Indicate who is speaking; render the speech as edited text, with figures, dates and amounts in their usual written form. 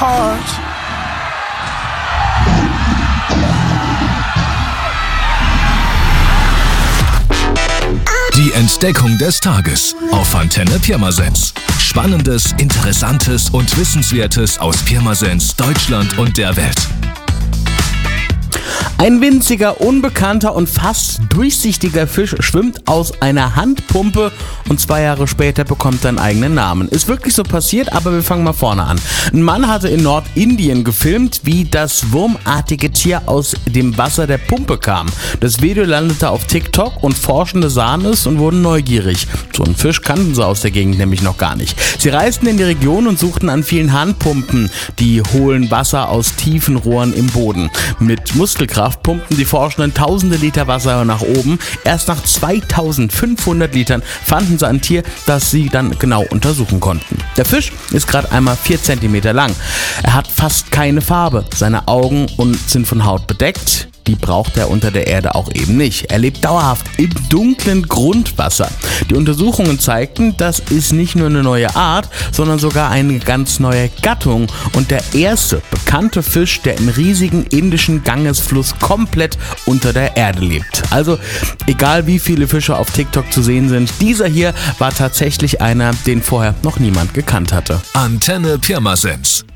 Speaker 1: heart.
Speaker 2: Die Entdeckung des Tages auf Antenne Pirmasens. Spannendes, Interessantes und Wissenswertes aus Pirmasens, Deutschland und der Welt.
Speaker 1: Ein winziger, unbekannter und fast durchsichtiger Fisch schwimmt aus einer Handpumpe und 2 Jahre später bekommt er einen eigenen Namen. Ist wirklich so passiert, aber wir fangen mal vorne an. Ein Mann hatte in Nordindien gefilmt, wie das wurmartige Tier aus dem Wasser der Pumpe kam. Das Video landete auf TikTok und Forschende sahen es und wurden neugierig. So einen Fisch kannten sie aus der Gegend nämlich noch gar nicht. Sie reisten in die Region und suchten an vielen Handpumpen, die holen Wasser aus tiefen Rohren im Boden. Mit Muskelkraft pumpten die Forschenden tausende Liter Wasser nach oben. Erst nach 2500 Litern fanden sie ein Tier, das sie dann genau untersuchen konnten. Der Fisch ist gerade einmal 4 cm lang. Er hat fast keine Farbe. Seine Augen sind von Haut bedeckt. Die braucht er unter der Erde auch eben nicht. Er lebt dauerhaft im dunklen Grundwasser. Die Untersuchungen zeigten, das ist nicht nur eine neue Art, sondern sogar eine ganz neue Gattung und der erste bekannte Fisch, der im riesigen indischen Gangesfluss komplett unter der Erde lebt. Also, egal wie viele Fische auf TikTok zu sehen sind, dieser hier war tatsächlich einer, den vorher noch niemand gekannt hatte.
Speaker 2: Antenne Pirmasens.